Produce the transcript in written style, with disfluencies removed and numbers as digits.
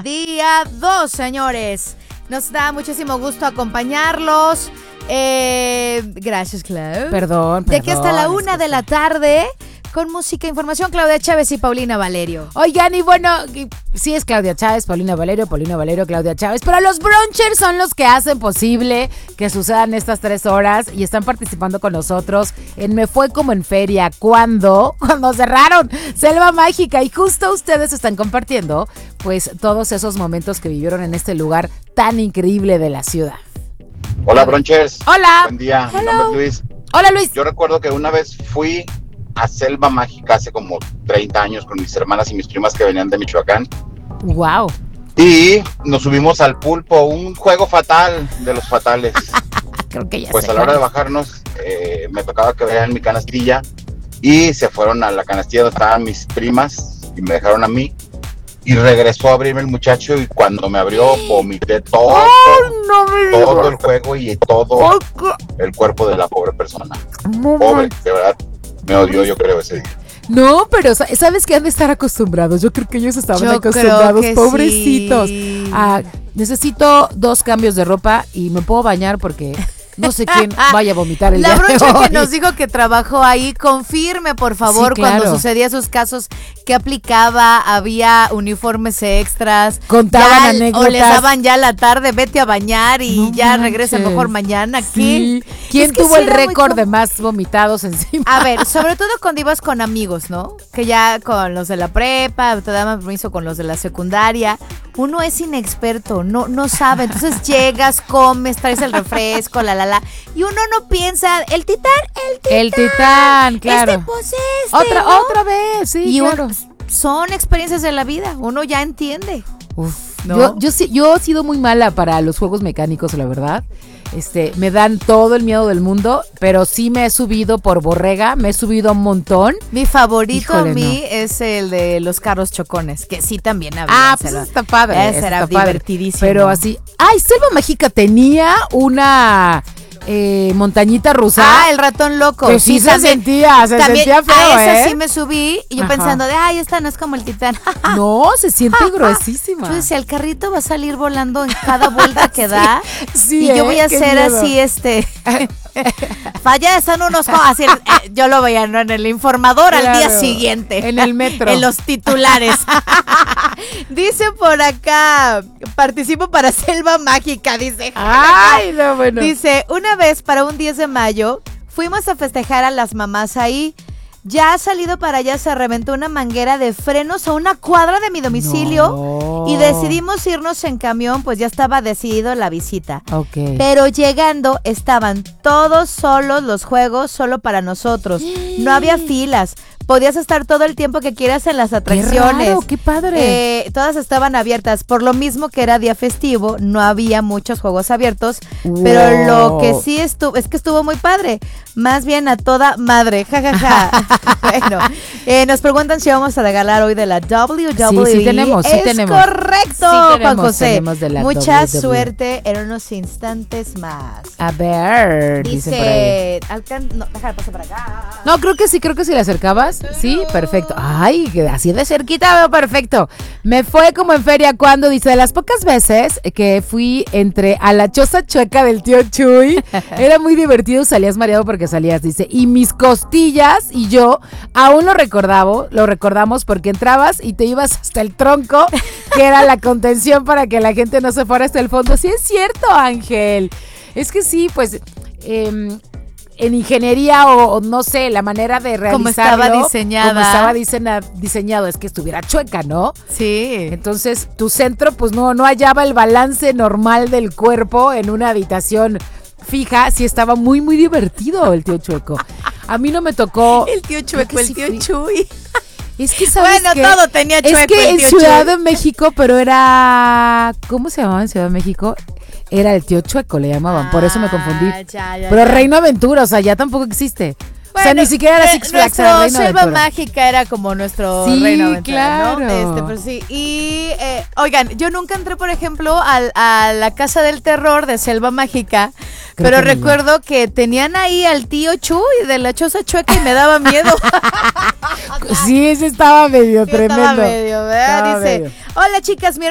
Día 2, señores. Nos da muchísimo gusto acompañarlos. Gracias, Clau. Perdón. De aquí hasta la 1 de la tarde, con música, información, Claudia Chávez y Paulina Valerio. Oigan, y bueno, sí es Claudia Chávez, Paulina Valerio, Claudia Chávez, pero los brunchers son los que hacen posible que sucedan estas 3 horas y están participando con nosotros en Me Fue Como en Feria. ¿Cuándo? Cuando cerraron Selva Mágica, y justo ustedes están compartiendo pues todos esos momentos que vivieron en este lugar tan increíble de la ciudad. Hola, brunchers. Hola. Buen día. Mi nombre es Luis. Hola, Luis. Yo recuerdo que una vez fui a Selva Mágica hace como 30 años con mis hermanas y mis primas que venían de Michoacán. Wow. Y nos subimos al pulpo, un juego fatal de los fatales. Creo que ya pues sé. A la hora de bajarnos, me tocaba que vean mi canastilla y se fueron a la canastilla donde estaban mis primas y me dejaron a mí. Y regresó a abrirme el muchacho y cuando me abrió vomité todo el juego y todo el cuerpo de la pobre persona. Pobre, de verdad, me odió, yo creo, ese día. No, pero ¿sabes qué? Han de estar acostumbrados. Yo creo que ellos estaban acostumbrados, pobrecitos. Sí. Necesito 2 cambios de ropa y me puedo bañar porque no sé quién vaya a vomitar el día La de brocha hoy. que nos dijo que trabajó ahí, confirme, por favor, Sí, claro. cuando sucedía esos casos, ¿qué aplicaba? ¿Había uniformes extras? Contaban anécdotas. ¿O les daban ya la tarde, vete a bañar y No ya manches. regresa mejor mañana? Sí. ¿Quién Es que tuvo sí el era muy récord de más vomitados encima? A ver, sobre todo cuando ibas con amigos, ¿no? Que ya con los de la prepa, te daban permiso con los de la secundaria. Uno es inexperto, no sabe. Entonces llegas, comes, traes el refresco, y uno no piensa, el titán, claro. pues Otra vez, sí, y claro. son experiencias de la vida, uno ya entiende. Uf, ¿no? yo he sido muy mala para los juegos mecánicos, la verdad. Me dan todo el miedo del mundo, pero sí me he subido por borrega, me he subido un montón. Mi favorito Híjole, a mí es el de los carros chocones, que sí también había. Ah, pues está padre. Ese era está padre. divertidísimo. Pero así, Selva Mágica tenía una montañita rusa. El ratón loco. Que sí se sentía feo, a esa sí me subí y yo Ajá. pensando esta no es como el titán. No, se siente gruesísima. Yo decía, el carrito va a salir volando en cada vuelta que da. Sí, y yo voy a qué hacer miedo. así, falla, están unos así, yo lo veía, ¿no? En el informador al día siguiente. En el metro. En los titulares. Dice por acá, participo para Selva Mágica, dice. Ay, no, bueno. Dice, una vez para un 10 de mayo, fuimos a festejar a las mamás ahí. Ya salido para allá se reventó una manguera de frenos a una cuadra de mi domicilio. No. Y decidimos irnos en camión, pues ya estaba decidido la visita. Ok. Pero llegando estaban todos solos los juegos, solo para nosotros. No había filas. Podías estar todo el tiempo que quieras en las atracciones. Qué raro, qué padre. Todas estaban abiertas. Por lo mismo que era día festivo, no había muchos juegos abiertos. Wow. Pero lo que sí es que estuvo muy padre. Más bien a toda madre. Bueno, nos preguntan si vamos a regalar hoy de la WWE. Sí tenemos. Correcto, Juan José. Tenemos de la Mucha WWE. suerte en unos instantes más. A ver, dicen por ahí. No, déjame pasar por acá. No, creo que sí le acercabas. Sí, perfecto. Ay, que así de cerquita veo perfecto. Me fue como en feria cuando, dice, de las pocas veces que fui entre a la choza chueca del tío Chuy, era muy divertido, salías mareado porque salías, dice, y mis costillas y yo aún lo recordamos porque entrabas y te ibas hasta el tronco, que era la contención para que la gente no se fuera hasta el fondo. Sí es cierto, Ángel. Es que sí, pues en ingeniería o no sé, la manera de realizarlo. Como estaba diseñado, es que estuviera chueca, ¿no? Sí. Entonces, tu centro, pues no hallaba el balance normal del cuerpo en una habitación fija. Sí estaba muy, muy divertido el tío Chueco. A mí no me tocó. El tío Chueco, el tío Chuy. Es que, ¿sabes qué? todo tenía chueco. Es que el en tío Ciudad Chuy. de México, pero era... ¿Cómo se llamaba en Ciudad de México? Era el tío Chueco, le llamaban, por eso me confundí. Pero Reino Aventura, o sea, ya tampoco existe. O sea, ni siquiera era Six Flags, era Nuestro Reino Selva Aventura. Mágica era como nuestro Sí, Reino Aventura, claro. ¿no? Pero sí. Y, oigan, yo nunca entré, por ejemplo, a la Casa del Terror de Selva Mágica, Creo pero que ni yo. recuerdo que tenían ahí al tío Chuy de la choza chueca y me daba miedo. Sí, ese estaba medio Sí, tremendo. estaba medio, ¿verdad? Estaba Dice, medio. hola chicas, mi